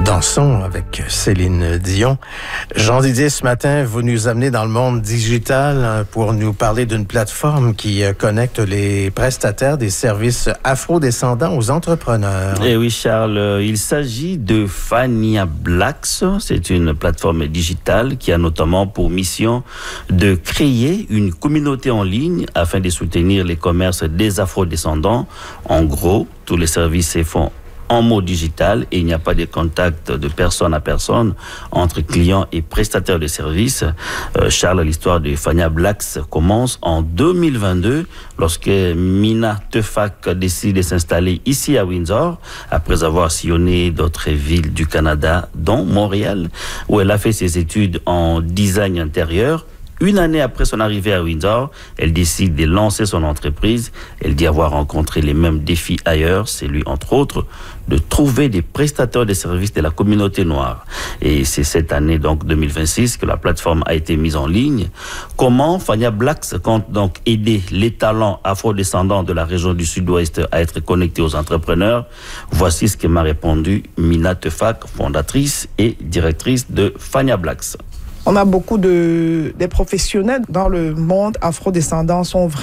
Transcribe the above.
Dansons avec Céline Dion. Jean Didier, ce matin, vous nous amenez dans le monde digital pour nous parler d'une plateforme qui connecte les prestataires des services afro-descendants aux entrepreneurs. Eh oui, Charles, il s'agit de Fania Blacks. C'est une plateforme digitale qui a notamment pour mission de créer une communauté en ligne afin de soutenir les commerces des afro-descendants. En gros, tous les services se font en mode digital et il n'y a pas de contact de personne à personne entre clients et prestataires de services. Charles, l'histoire de Fania Blacks commence en 2022 lorsque Mina Tefak décide de s'installer ici à Windsor après avoir sillonné d'autres villes du Canada, dont Montréal, où elle a fait ses études en design intérieur. Une année après son arrivée à Windsor, elle décide de lancer son entreprise. Elle dit avoir rencontré les mêmes défis ailleurs. C'est lui, entre autres, de trouver des prestataires de services de la communauté noire. Et c'est cette année, donc 2026, que la plateforme a été mise en ligne. Comment Fania Blacks compte donc aider les talents afro-descendants de la région du Sud-Ouest à être connectés aux entrepreneurs? Voici ce que m'a répondu Mina Tefak, fondatrice et directrice de Fania Blacks. On a beaucoup des professionnels dans le monde afro-descendants sont